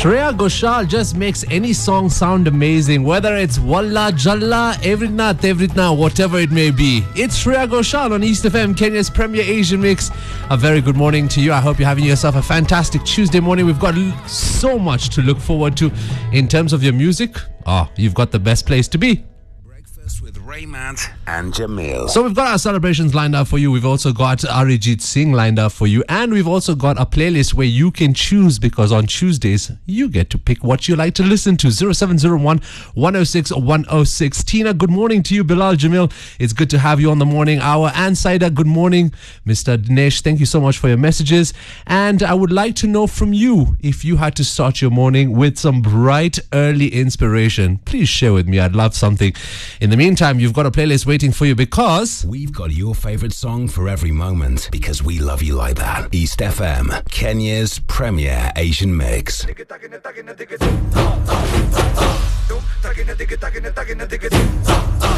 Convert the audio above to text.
Shreya Ghoshal just makes any song sound amazing, whether it's Walla Jalla, Evritna, whatever it may be. It's Shreya Ghoshal on East FM, Kenya's premier Asian mix. A very good morning to you. I hope you're having yourself a fantastic Tuesday morning. We've got so much to look forward to in terms of your music. You've got the best place to be. With Raymond and Jamil. So we've got our celebrations lined up for you. We've also got Arijit Singh lined up for you. And we've also got a playlist where you can choose, because on Tuesdays, you get to pick what you like to listen to. 0701 106 106. Tina, good morning to you. Bilal, Jamil, it's good to have you on the morning hour. And Saida, good morning. Mr. Dinesh, thank you so much for your messages. And I would like to know from you, if you had to start your morning with some bright, early inspiration, please share with me. I'd love something. In the meantime, you've got a playlist waiting for you because we've got your favorite song for every moment, because we love you like that. East FM, Kenya's premier Asian mix.